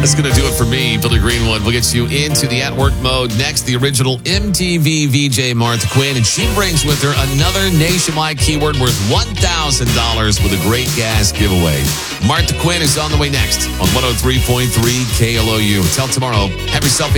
That's going to do it for me, Billy Greenwood. We'll get you into the at-work mode. Next, the original MTV VJ Martha Quinn, and she brings with her another nationwide keyword worth $1,000 with a great gas giveaway. Martha Quinn is on the way next on 103.3 KLOU. Until tomorrow, have yourself a